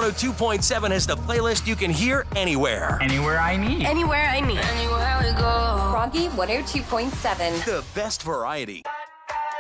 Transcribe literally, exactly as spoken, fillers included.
one oh two point seven has the playlist you can hear anywhere. Anywhere I need. Anywhere I need. Anywhere we go. Froggy one oh two point seven. The best variety.